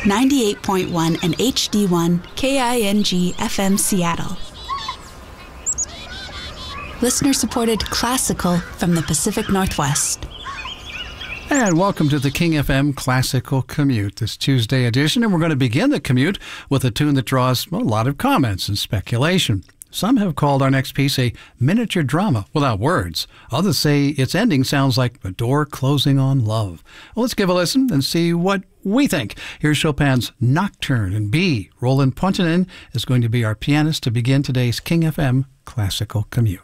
98.1 and HD1 KING FM Seattle. Listener-supported classical from the Pacific Northwest. And welcome to the King FM Classical Commute, this Tuesday edition. And we're going to begin the commute with a tune that draws a lot of comments and speculation. Some have called our next piece a miniature drama without words. Others say its ending sounds like a door closing on love. Well, let's give a listen and see what we think. Here's Chopin's Nocturne in B. Roland Pontinen is going to be our pianist to begin today's King FM Classical Commute.